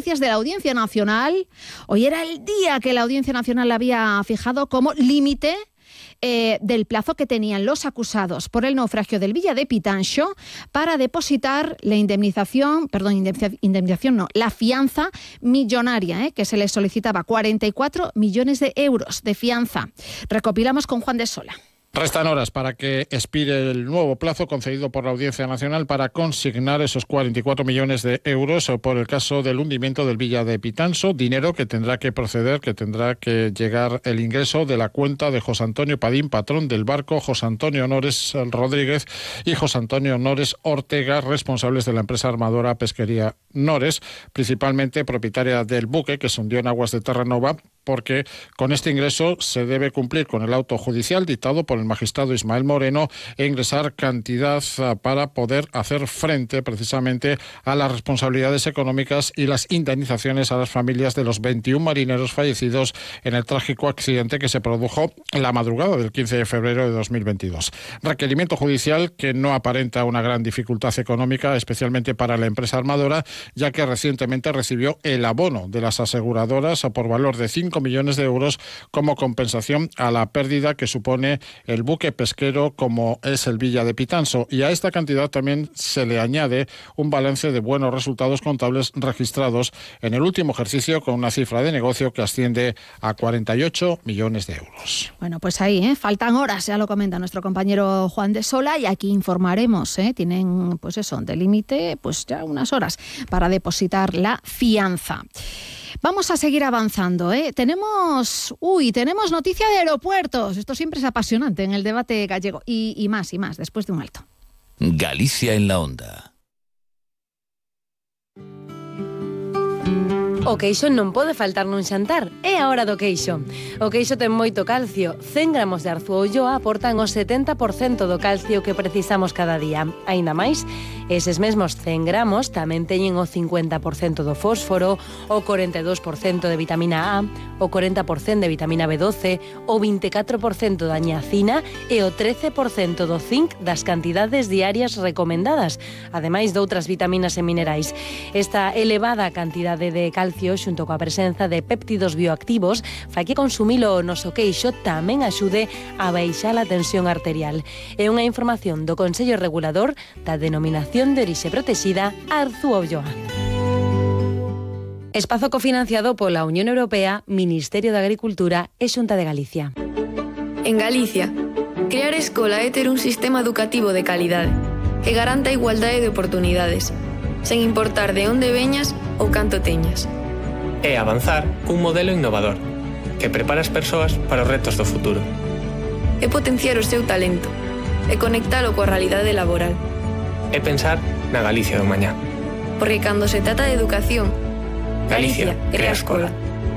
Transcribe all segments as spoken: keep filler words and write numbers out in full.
noticias de la Audiencia Nacional. Hoy era el día que la Audiencia Nacional había fijado como límite Eh, del plazo que tenían los acusados por el naufragio del Villa de Pitanxo para depositar la indemnización, perdón, indemnización, indemnización no, la fianza millonaria, eh, que se les solicitaba cuarenta y cuatro millones de euros de fianza. Recopilamos con Juan de Sola. Restan horas para que expire el nuevo plazo concedido por la Audiencia Nacional para consignar esos cuarenta y cuatro millones de euros por el caso del hundimiento del Villa de Pitanxo, dinero que tendrá que proceder, que tendrá que llegar el ingreso de la cuenta de José Antonio Padín, patrón del barco, José Antonio Nores Rodríguez y José Antonio Nores Ortega, responsables de la empresa armadora Pesquería Nores, principalmente propietaria del buque que se hundió en aguas de Terranova, porque con este ingreso se debe cumplir con el auto judicial dictado por el magistrado Ismael Moreno e ingresar cantidad para poder hacer frente precisamente a las responsabilidades económicas y las indemnizaciones a las familias de los veintiún marineros fallecidos en el trágico accidente que se produjo en la madrugada del quince de febrero de dos mil veintidós. Requerimiento judicial que no aparenta una gran dificultad económica, especialmente para la empresa armadora, ya que recientemente recibió el abono de las aseguradoras por valor de cinco millones de euros como compensación a la pérdida que supone el buque pesquero como es el Villa de Pitanxo, y a esta cantidad también se le añade un balance de buenos resultados contables registrados en el último ejercicio con una cifra de negocio que asciende a cuarenta y ocho millones de euros. Bueno, pues ahí, ¿eh? Faltan horas, ya lo comenta nuestro compañero Juan de Sola, y aquí informaremos, ¿eh? Tienen, pues eso, de límite, pues ya unas horas para depositar la fianza. Vamos a seguir avanzando, ¿eh? Tenemos, uy, tenemos noticia de aeropuertos. Esto siempre es apasionante en el debate gallego. Y, y más, y más, después de un alto. Galicia en la onda. O queixo non pode faltar nun xantar. É a hora do queixo. O queixo ten moito calcio. cen gramos de Arzúa Ulloa aportan o setenta por cento do calcio que precisamos cada día. Aínda máis, eses mesmos cen gramos tamén teñen o cincuenta por cento do fósforo, o cuarenta y dos por ciento de vitamina A, o cuarenta por ciento de vitamina B doce, o vinte e catro por ciento da niacina e o trece por ciento do zinc das cantidades diarias recomendadas, ademais de outras vitaminas e minerais. Esta elevada cantidade de calcio xunto coa presenza de péptidos bioactivos fai que consumilo o noso queixo tamén axude a baixar a tensión arterial. É unha información do Consello Regulador da Denominación de Orixe Protexida Arzúa Ulloa. Espazo cofinanciado pola Unión Europea, Ministerio de Agricultura e Xunta de Galicia. En Galicia, crear escola é ter un sistema educativo de calidade que garanta a igualdade de oportunidades, sen importar de onde veñas ou canto teñas. É avanzar cun modelo innovador que prepara as persoas para os retos do futuro. É potenciar o seu talento e conectalo coa realidade laboral. É pensar na Galicia do mañá. Porque cando se trata de educación, Galicia, Galicia crea escola.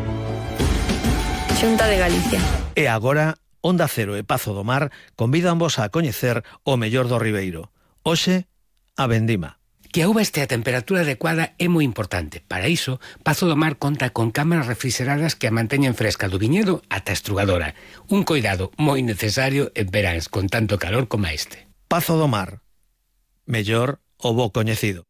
Xunta de Galicia. E agora, Onda Cero e Pazo do Mar convídanvos a coñecer o mellor do Ribeiro. Hoxe, a vendima. Que a uva este a temperatura adecuada é moi importante. Para iso, Pazo do Mar conta con cámaras refrigeradas que a manteñen fresca do viñedo ata a estrugadora. Un coidado moi necesario en veráns con tanto calor como este. Pazo do Mar. Mellor o bo coñecido.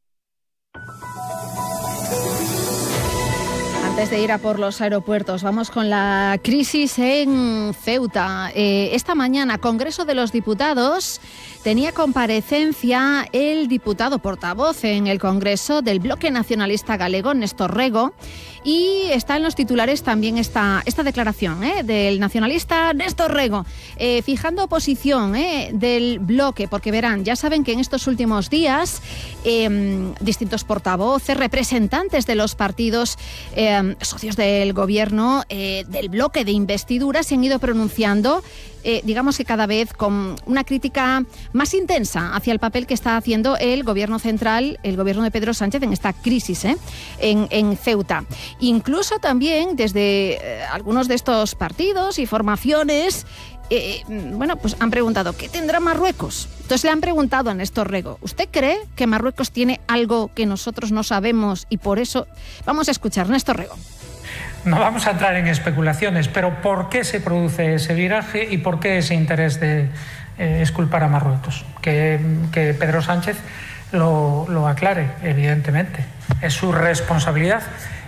Antes de ir a por los aeropuertos, vamos con la crisis en Ceuta. Eh, esta mañana, Congreso de los Diputados, tenía comparecencia el diputado portavoz en el Congreso del Bloque Nacionalista Galego, Néstor Rego, y está en los titulares también esta, esta declaración eh, del nacionalista Néstor Rego, eh, fijando posición eh, del bloque, porque verán, ya saben que en estos últimos días eh, distintos portavoces, representantes de los partidos eh, socios del gobierno, eh, del bloque de investidura, se han ido pronunciando, eh, digamos que cada vez con una crítica más intensa hacia el papel que está haciendo el gobierno central, el gobierno de Pedro Sánchez en esta crisis eh, en, en Ceuta. Incluso también desde eh, algunos de estos partidos y formaciones, eh, bueno, pues han preguntado, ¿qué tendrá Marruecos? Entonces le han preguntado a Néstor Rego, ¿usted cree que Marruecos tiene algo que nosotros no sabemos y por eso? Vamos a escuchar, Néstor Rego. No vamos a entrar en especulaciones, pero ¿por qué se produce ese viraje y por qué ese interés de eh, exculpar a Marruecos? Que, que Pedro Sánchez lo, lo aclare, evidentemente. Es su responsabilidad.